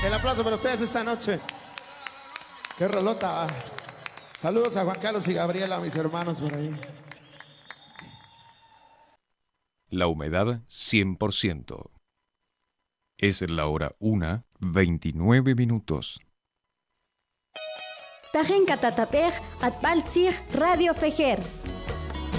El aplauso para ustedes esta noche. Qué rolota. Saludos a Juan Carlos y Gabriela, mis hermanos por ahí. La humedad 100%. Es la hora 1:29. Tajen katatapej atbaltzig Radio Fejer.